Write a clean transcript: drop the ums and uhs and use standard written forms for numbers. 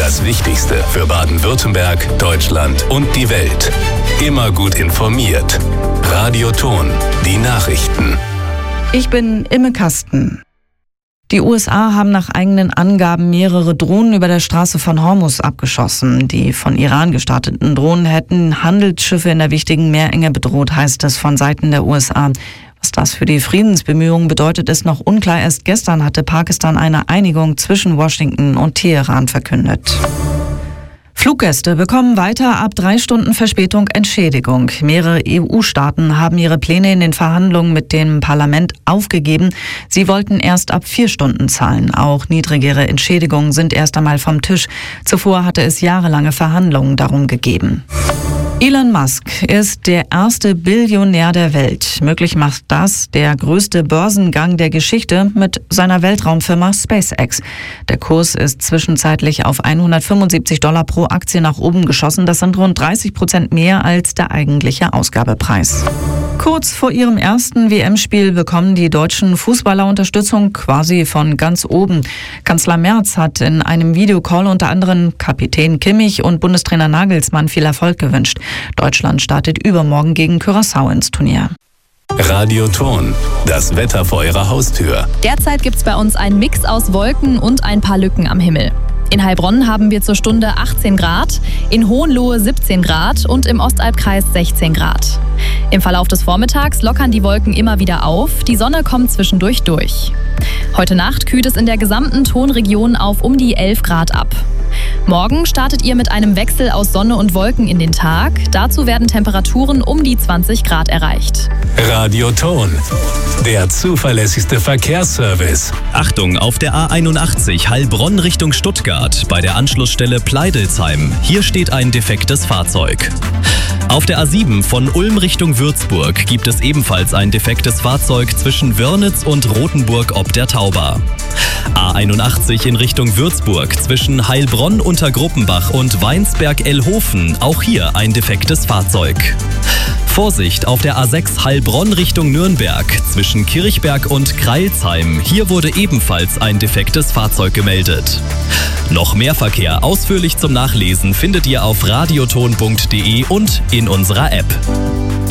Das Wichtigste für Baden-Württemberg, Deutschland und die Welt. Immer gut informiert. Radio Ton, die Nachrichten. Ich bin Imme Kasten. Die USA haben nach eigenen Angaben mehrere Drohnen über der Straße von Hormuz abgeschossen. Die von Iran gestarteten Drohnen hätten Handelsschiffe in der wichtigen Meerenge bedroht, heißt es von Seiten der USA. Was das für die Friedensbemühungen bedeutet, ist noch unklar. Erst gestern hatte Pakistan eine Einigung zwischen Washington und Teheran verkündet. Fluggäste bekommen weiter ab 3 Stunden Verspätung Entschädigung. Mehrere EU-Staaten haben ihre Pläne in den Verhandlungen mit dem Parlament aufgegeben. Sie wollten erst ab 4 Stunden zahlen. Auch niedrigere Entschädigungen sind erst einmal vom Tisch. Zuvor hatte es jahrelange Verhandlungen darum gegeben. Elon Musk ist der erste Billionär der Welt. Möglich macht das der größte Börsengang der Geschichte mit seiner Weltraumfirma SpaceX. Der Kurs ist zwischenzeitlich auf $175 pro Aktie nach oben geschossen. Das sind rund 30% mehr als der eigentliche Ausgabepreis. Kurz vor ihrem ersten WM-Spiel bekommen die deutschen Fußballer Unterstützung quasi von ganz oben. Kanzler Merz hat in einem Videocall unter anderem Kapitän Kimmich und Bundestrainer Nagelsmann viel Erfolg gewünscht. Deutschland startet übermorgen gegen Curaçao ins Turnier. Radio Ton, das Wetter vor Ihrer Haustür. Derzeit gibt's bei uns einen Mix aus Wolken und ein paar Lücken am Himmel. In Heilbronn haben wir zur Stunde 18 Grad, in Hohenlohe 17 Grad und im Ostalbkreis 16 Grad. Im Verlauf des Vormittags lockern die Wolken immer wieder auf, die Sonne kommt zwischendurch durch. Heute Nacht kühlt es in der gesamten Tonregion auf um die 11 Grad ab. Morgen startet ihr mit einem Wechsel aus Sonne und Wolken in den Tag. Dazu werden Temperaturen um die 20 Grad erreicht. Radio Ton, der zuverlässigste Verkehrsservice. Achtung, auf der A81 Heilbronn Richtung Stuttgart bei der Anschlussstelle Pleidelsheim. Hier steht ein defektes Fahrzeug. Auf der A7 von Ulm Richtung Würzburg gibt es ebenfalls ein defektes Fahrzeug zwischen Wörnitz und Rothenburg ob der Tauber. A81 in Richtung Würzburg zwischen Heilbronn unter Gruppenbach und Weinsberg-Ellhofen, auch hier ein defektes Fahrzeug. Vorsicht auf der A6 Heilbronn Richtung Nürnberg zwischen Kirchberg und Kreilsheim. Hier wurde ebenfalls ein defektes Fahrzeug gemeldet. Noch mehr Verkehr ausführlich zum Nachlesen findet ihr auf radioton.de und in unserer App.